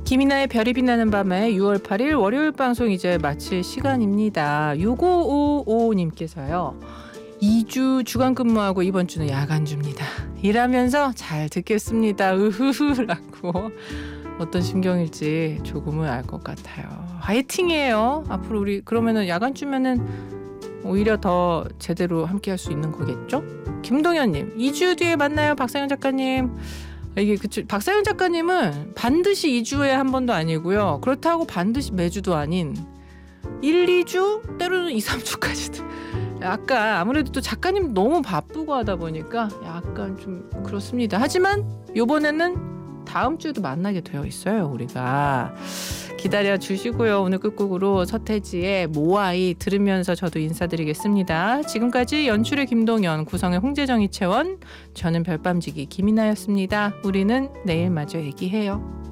김이나의 별이 빛나는 밤에 6월 8일 월요일 방송 이제 마칠 시간입니다. 6555님께서요. 2주 주간 근무하고 이번 주는 야간 줍니다. 일하면서 잘 듣겠습니다. 으흐흐라고. 어떤 심경일지 조금은 알 것 같아요. 화이팅이에요. 앞으로 우리 그러면은 야간 주면은 오히려 더 제대로 함께 할 수 있는 거겠죠? 김동현님 2주 뒤에 만나요. 박상현 작가님. 이게 그쵸. 박상현 작가님은 반드시 2주에 한 번도 아니고요. 그렇다고 반드시 매주도 아닌 1, 2주 때로는 2, 3주까지도. 약간 아무래도 또 작가님 너무 바쁘고 하다 보니까 약간 좀 그렇습니다. 하지만 이번에는 다음 주에도 만나게 되어 있어요. 우리가 기다려 주시고요. 오늘 끝곡으로 서태지의 모아이 들으면서 저도 인사드리겠습니다. 지금까지 연출의 김동연, 구성의 홍재정, 이채원, 저는 별밤지기 김이나였습니다. 우리는 내일 마저 얘기해요.